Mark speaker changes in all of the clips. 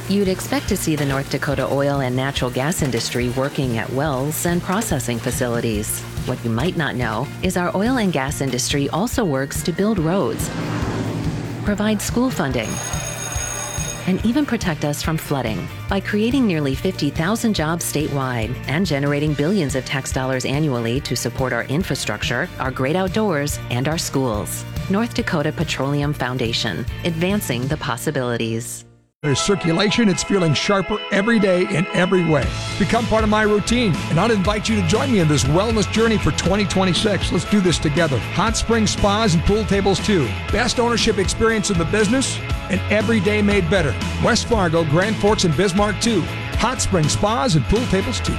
Speaker 1: You'd expect to see the North Dakota oil and natural gas industry working at wells and processing facilities. What you might not know is our oil and gas industry also works to build roads, provide school funding, and even protect us from flooding by creating nearly 50,000 jobs statewide and generating billions of tax dollars annually to support our infrastructure, our great outdoors, and our schools. North Dakota Petroleum Foundation, advancing the possibilities.
Speaker 2: There's circulation. It's feeling sharper every day in every way. Become part of my routine, and I'll invite you to join me in this wellness journey for 2026. Let's do this together. Hot spring spas and pool tables, too. Best ownership experience in the business, and every day made better. West Fargo, Grand Forks, and Bismarck, too. Hot spring spas and pool tables, too.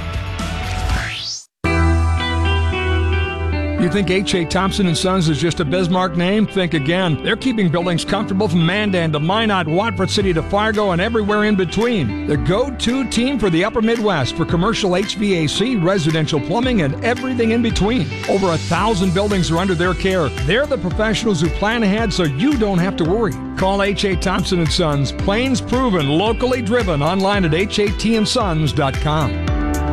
Speaker 2: You think H.A. Thompson & Sons is just a Bismarck name? Think again. They're keeping buildings comfortable from Mandan to Minot, Watford City to Fargo, and everywhere in between. The go-to team for the Upper Midwest for commercial HVAC, residential plumbing, and everything in between. Over 1,000 buildings are under their care. They're the professionals who plan ahead so you don't have to worry. Call H.A. Thompson & Sons. Plains proven, locally driven. Online at hatandsons.com.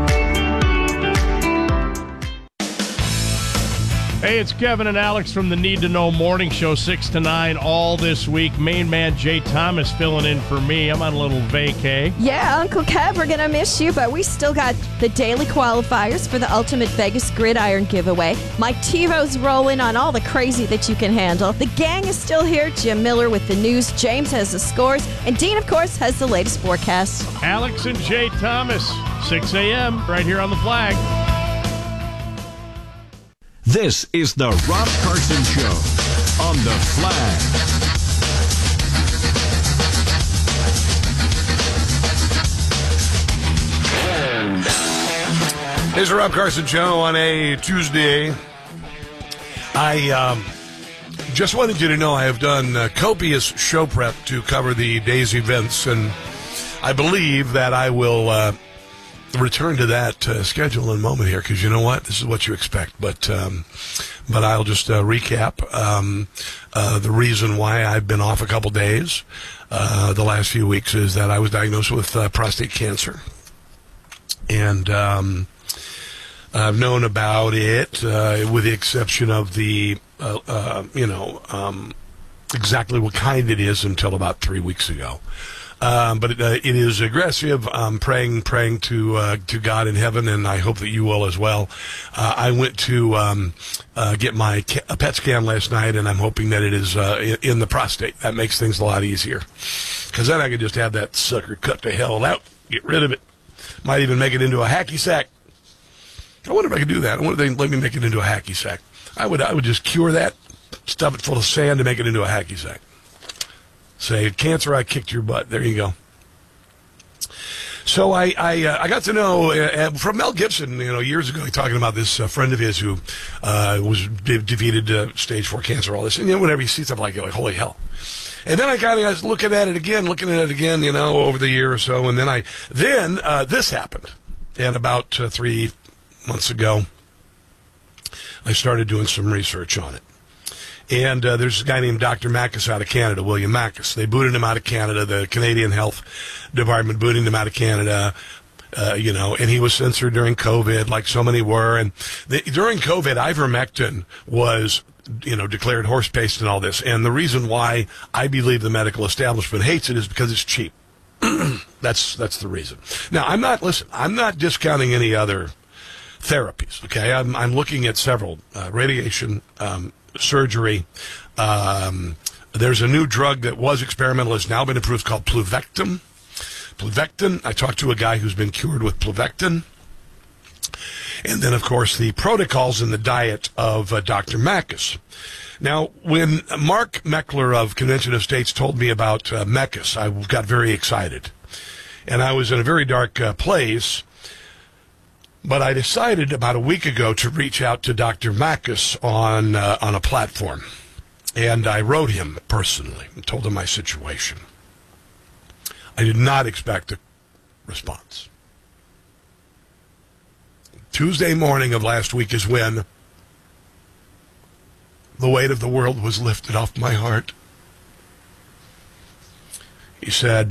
Speaker 3: Hey, it's Kevin and Alex from the Need to Know Morning Show, 6 to 9 all this week. Main man Jay Thomas filling in for me. I'm on a little vacay.
Speaker 4: Yeah, Uncle Kev, we're going to miss you, but we still got the daily qualifiers for the Ultimate Vegas Gridiron giveaway. Mike Tivo's rolling on all the crazy that you can handle. The gang is still here. Jim Miller with the news. James has the scores. And Dean, of course, has the latest forecast.
Speaker 3: Alex and Jay Thomas, 6 a.m. right here on the Flag.
Speaker 5: This is the Rob Carson Show on the Flag.
Speaker 6: It's the Rob Carson Show on a Tuesday. I just wanted you to know I have done copious show prep to cover the day's events, and I believe that I will return to that schedule in a moment here, because you know what? This is what you expect. But I'll just recap the reason why I've been off a couple days the last few weeks is that I was diagnosed with prostate cancer. And I've known about it with the exception of the, exactly what kind it is until about 3 weeks ago. But it is aggressive. I'm praying to God in heaven, and I hope that you will as well. I went to get my PET scan last night, and I'm hoping that it is in the prostate. That makes things a lot easier, because then I could just have that sucker cut to hell out, get rid of it. Might even make it into a hacky sack. I wonder if I could do that. I wonder if they let me make it into a hacky sack. I would just cure that, stuff it full of sand, and make it into a hacky sack. Say, cancer, I kicked your butt. There you go. So I got to know from Mel Gibson, years ago, talking about this friend of his who was defeated stage 4 cancer, all this. And whenever you see stuff like it, like, holy hell. And then I was looking at it again, over the year or so. And then this happened. And about 3 months ago, I started doing some research on it. And there's a guy named Dr. Mackes out of Canada, William Mackes. They booted him out of Canada. The Canadian Health Department booted him out of Canada, and he was censored during COVID, like so many were. And during COVID, ivermectin was, declared horse paste and all this. And the reason why I believe the medical establishment hates it is because it's cheap. That's the reason. Now, I'm not discounting any other therapies, okay? I'm looking at several, radiation, surgery. There's a new drug that was experimental, has now been approved, called Pluvectin. I talked to a guy who's been cured with Pluvectin. And then, of course, the protocols in the diet of Dr. Mackes. Now, when Mark Meckler of Convention of States told me about Mackes, I got very excited. And I was in a very dark place. But I decided about a week ago to reach out to Dr. Mackes on a platform. And I wrote him personally and told him my situation. I did not expect a response. Tuesday morning of last week is when the weight of the world was lifted off my heart. He said,